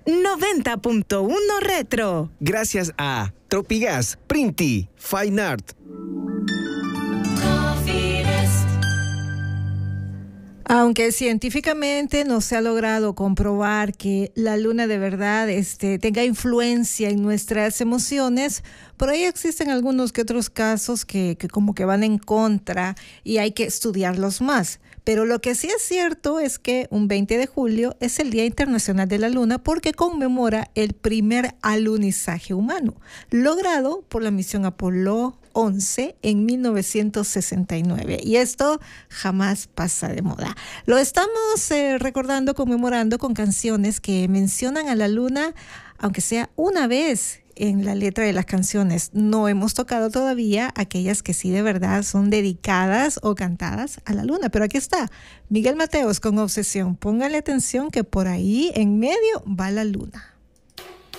90.1 Retro. Gracias a Tropigas, Printi, Fine Art. Aunque científicamente no se ha logrado comprobar que la luna de verdad tenga influencia en nuestras emociones, por ahí existen algunos que otros casos que como que van en contra y hay que estudiarlos más. Pero lo que sí es cierto es que un 20 de julio es el Día Internacional de la Luna porque conmemora el primer alunizaje humano, logrado por la misión Apolo 11 en 1969. Y esto jamás pasa de moda. Lo estamos recordando, conmemorando con canciones que mencionan a la Luna, aunque sea una vez en la letra de las canciones. No hemos tocado todavía aquellas que sí de verdad son dedicadas o cantadas a la Luna. Pero aquí está, Miguel Mateos con Obsesión. Póngale atención que por ahí en medio va la Luna.